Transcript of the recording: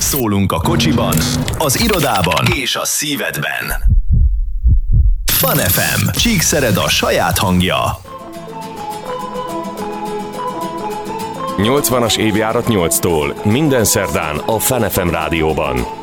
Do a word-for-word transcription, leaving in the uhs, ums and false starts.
Szólunk a kocsiban, az irodában és a szívedben. Fun ef em. Csíkszered a saját hangja. nyolcvanas évjárat nyolctól. Minden szerdán a Fun ef em rádióban.